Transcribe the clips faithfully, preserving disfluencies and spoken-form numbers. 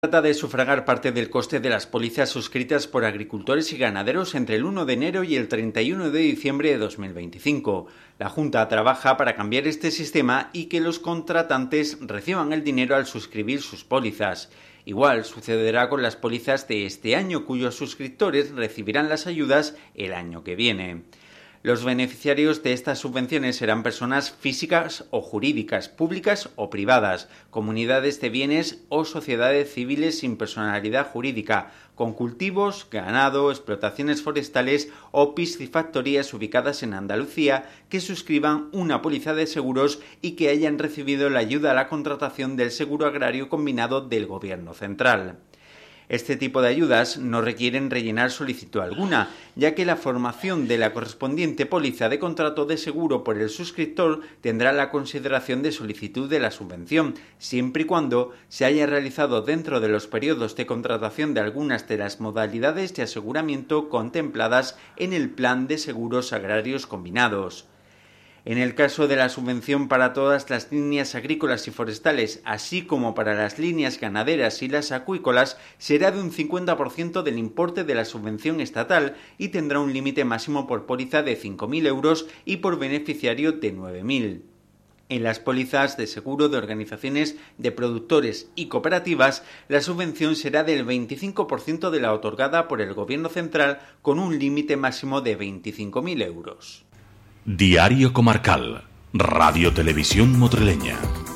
Trata de sufragar parte del coste de las pólizas suscritas por agricultores y ganaderos entre el uno de enero y el treinta y uno de diciembre de dos mil veinticinco. La Junta trabaja para cambiar este sistema y que los contratantes reciban el dinero al suscribir sus pólizas. Igual sucederá con las pólizas de este año, cuyos suscriptores recibirán las ayudas el año que viene. Los beneficiarios de estas subvenciones serán personas físicas o jurídicas, públicas o privadas, comunidades de bienes o sociedades civiles sin personalidad jurídica, con cultivos, ganado, explotaciones forestales o piscifactorías ubicadas en Andalucía que suscriban una póliza de seguros y que hayan recibido la ayuda a la contratación del seguro agrario combinado del Gobierno central. Este tipo de ayudas no requieren rellenar solicitud alguna, ya que la formación de la correspondiente póliza de contrato de seguro por el suscriptor tendrá la consideración de solicitud de la subvención, siempre y cuando se haya realizado dentro de los periodos de contratación de algunas de las modalidades de aseguramiento contempladas en el Plan de Seguros Agrarios Combinados. En el caso de la subvención para todas las líneas agrícolas y forestales, así como para las líneas ganaderas y las acuícolas, será de un cincuenta por ciento del importe de la subvención estatal y tendrá un límite máximo por póliza de cinco mil euros y por beneficiario de nueve mil. En las pólizas de seguro de organizaciones de productores y cooperativas, la subvención será del veinticinco por ciento de la otorgada por el Gobierno central, con un límite máximo de veinticinco mil euros. Diario Comarcal, Radio Televisión Motrileña.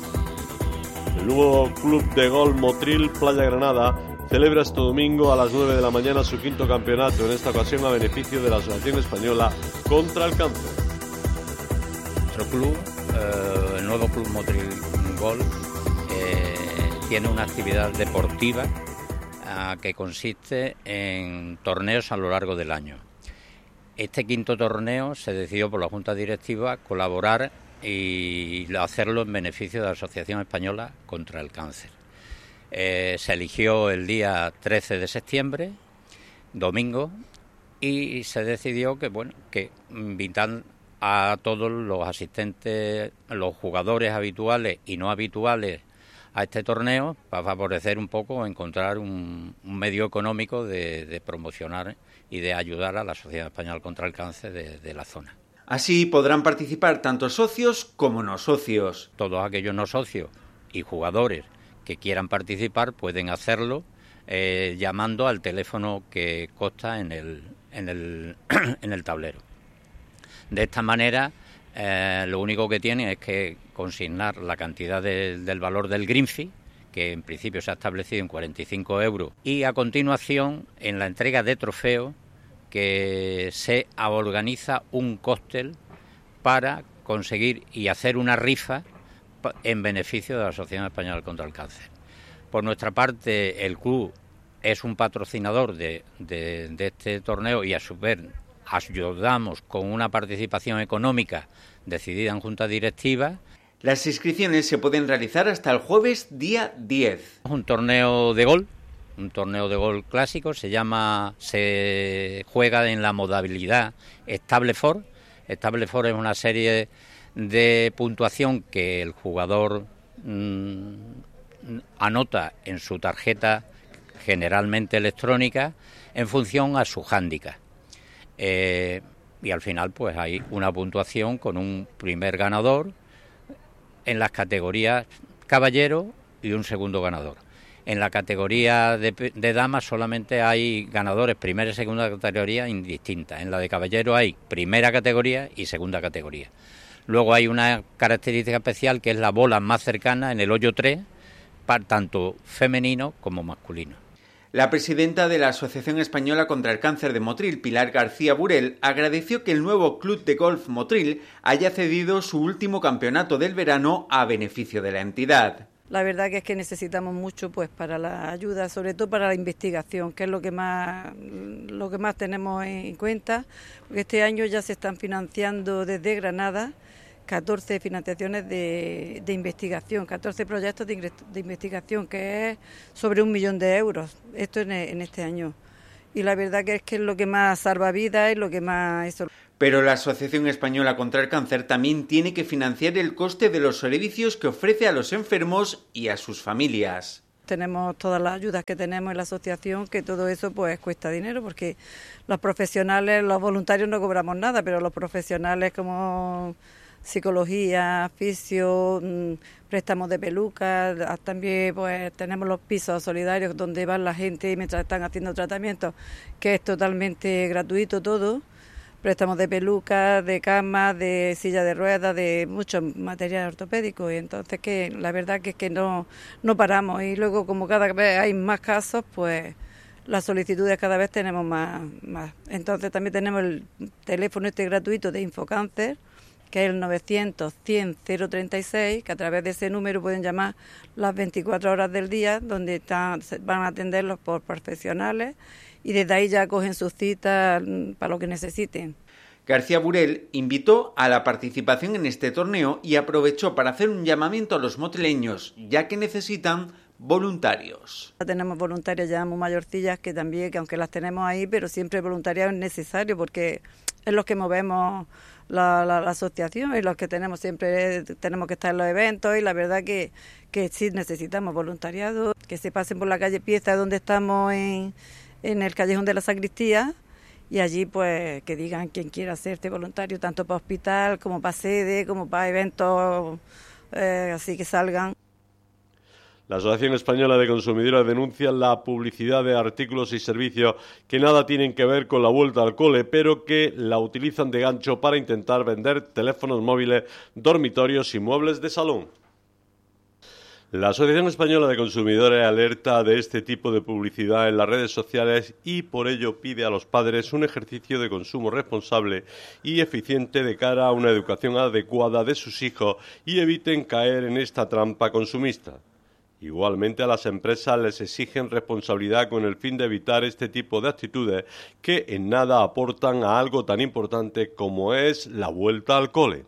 El nuevo Club de Golf Motril Playa Granada celebra este domingo a las nueve de la mañana su quinto campeonato, en esta ocasión a beneficio de la Asociación Española contra el Cáncer. Nuestro club, eh, el nuevo Club Motril Golf, eh, tiene una actividad deportiva eh, que consiste en torneos a lo largo del año. Este quinto torneo se decidió por la Junta Directiva colaborar y hacerlo en beneficio de la Asociación Española contra el Cáncer. Eh, se eligió el día trece de septiembre, domingo, y se decidió que, bueno, que invitan a todos los asistentes, los jugadores habituales y no habituales a este torneo para favorecer un poco, encontrar un, un medio económico de, de promocionar y de ayudar a la Sociedad Española contra el Cáncer de, de la zona. Así podrán participar tanto socios como no socios. Todos aquellos no socios y jugadores que quieran participar pueden hacerlo eh, llamando al teléfono que consta en el, en el, en el tablero. De esta manera, eh, lo único que tienen es que consignar la cantidad de, del valor del green fee, que en principio se ha establecido en cuarenta y cinco euros, y a continuación, en la entrega de trofeos, que se organiza un cóctel para conseguir y hacer una rifa en beneficio de la Asociación Española contra el Cáncer. Por nuestra parte, el club es un patrocinador de, de, de este torneo y a su vez ayudamos con una participación económica decidida en Junta Directiva. Las inscripciones se pueden realizar hasta el jueves día diez. Es un torneo de golf, un torneo de golf clásico, se llama, se juega en la modalidad Stable Four. Stable Four es una serie de puntuación que el jugador mmm, anota en su tarjeta, generalmente electrónica, en función a su hándicap. Eh, y al final pues hay una puntuación con un primer ganador en las categorías caballero y un segundo ganador. En la categoría de, de damas solamente hay ganadores primera y segunda categoría indistintas. En la de caballero hay primera categoría y segunda categoría. Luego hay una característica especial que es la bola más cercana en el hoyo tres, para tanto femenino como masculino. La presidenta de la Asociación Española contra el Cáncer de Motril, Pilar García Burel, agradeció que el nuevo Club de Golf Motril haya cedido su último campeonato del verano a beneficio de la entidad. La verdad que es que necesitamos mucho pues para la ayuda, sobre todo para la investigación, que es lo que más lo que más tenemos en cuenta, porque este año ya se están financiando desde Granada catorce financiaciones de, de investigación, catorce proyectos de, de investigación, que es sobre un millón de euros, esto en, en este año. Y la verdad que es que es lo que más salva vidas, es lo que más... Eso. Pero la Asociación Española contra el Cáncer también tiene que financiar el coste de los servicios que ofrece a los enfermos y a sus familias. tenemos todas las ayudas que tenemos en la asociación, que todo eso pues cuesta dinero, porque los profesionales, los voluntarios no cobramos nada, pero los profesionales como psicología, fisio, préstamos de pelucas, también pues tenemos los pisos solidarios donde van la gente mientras están haciendo tratamientos, que es totalmente gratuito todo. Préstamos de pelucas, de camas, de silla de ruedas, de mucho material ortopédico, y entonces que la verdad que es que no, no paramos, y luego como cada vez hay más casos, pues las solicitudes cada vez tenemos más, más. Entonces también tenemos el teléfono este gratuito de Infocáncer, que es el novecientos cien cero treinta y seis, que a través de ese número pueden llamar las veinticuatro horas del día, donde están, van a atenderlos por profesionales, y desde ahí ya cogen sus citas para lo que necesiten. García Burel invitó a la participación en este torneo y aprovechó para hacer un llamamiento a los motrileños, ya que necesitan voluntarios. Tenemos voluntarias ya muy mayorcillas que también, que aunque las tenemos ahí, pero siempre el voluntariado es necesario porque es los que movemos la, la, la asociación y los que tenemos siempre, tenemos que estar en los eventos, y la verdad que, que sí necesitamos voluntariado, que se pasen por la calle Pieza donde estamos en... en el callejón de la Sacristía, y allí pues que digan quien quiera hacerte voluntario, tanto para hospital como para sede, como para eventos, eh, así que salgan. La Asociación Española de Consumidores denuncia la publicidad de artículos y servicios que nada tienen que ver con la vuelta al cole, pero que la utilizan de gancho para intentar vender teléfonos móviles, dormitorios y muebles de salón. La Asociación Española de Consumidores alerta de este tipo de publicidad en las redes sociales y por ello pide a los padres un ejercicio de consumo responsable y eficiente de cara a una educación adecuada de sus hijos y eviten caer en esta trampa consumista. Igualmente a las empresas les exigen responsabilidad con el fin de evitar este tipo de actitudes que en nada aportan a algo tan importante como es la vuelta al cole.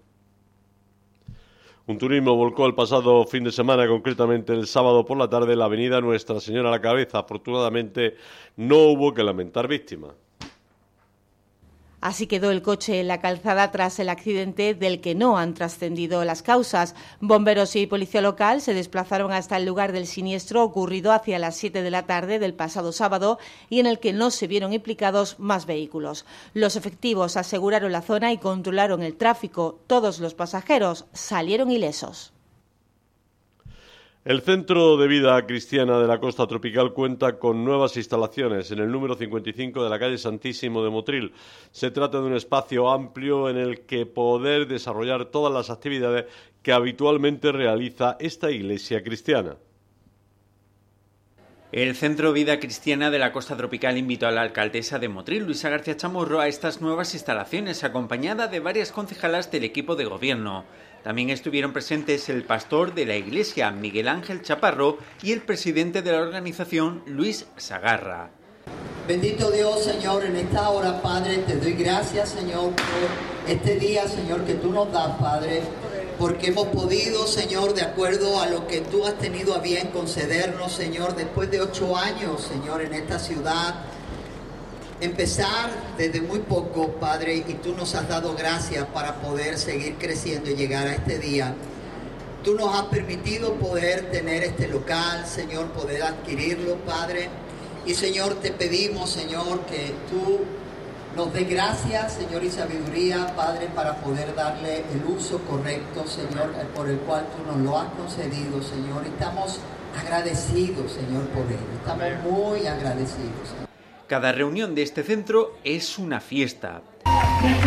Un turismo volcó el pasado fin de semana, concretamente el sábado por la tarde, la avenida Nuestra Señora la Cabeza. Afortunadamente no hubo que lamentar víctimas. Así quedó el coche en la calzada tras el accidente del que no han trascendido las causas. Bomberos y policía local se desplazaron hasta el lugar del siniestro ocurrido hacia las siete de la tarde del pasado sábado y en el que no se vieron implicados más vehículos. Los efectivos aseguraron la zona y controlaron el tráfico. Todos los pasajeros salieron ilesos. El Centro de Vida Cristiana de la Costa Tropical cuenta con nuevas instalaciones en el número cincuenta y cinco de la calle Santísimo de Motril. Se trata de un espacio amplio en el que poder desarrollar todas las actividades que habitualmente realiza esta iglesia cristiana. El Centro Vida Cristiana de la Costa Tropical invitó a la alcaldesa de Motril, Luisa García Chamorro, a estas nuevas instalaciones, acompañada de varias concejalas del equipo de gobierno. También estuvieron presentes el pastor de la iglesia, Miguel Ángel Chaparro, y el presidente de la organización, Luis Sagarra. Bendito Dios, Señor, en esta hora, Padre, te doy gracias, Señor, por este día, Señor, que tú nos das, Padre, porque hemos podido, Señor, de acuerdo a lo que tú has tenido a bien concedernos, Señor, después de ocho años, Señor, en esta ciudad, empezar desde muy poco, Padre, y tú nos has dado gracias para poder seguir creciendo y llegar a este día. Tú nos has permitido poder tener este local, Señor, poder adquirirlo, Padre. Y, Señor, te pedimos, Señor, que tú nos dé gracias, Señor, y sabiduría, Padre, para poder darle el uso correcto, Señor, por el cual tú nos lo has concedido, Señor. Estamos agradecidos, Señor, por ello. Estamos muy agradecidos, Señor. Cada reunión de este centro es una fiesta.